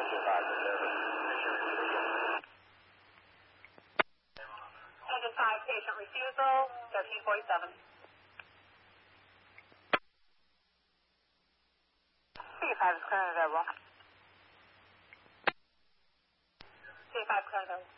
Engine 5, patient refusal, 1347. C5 is clear to go. C5 clear to go.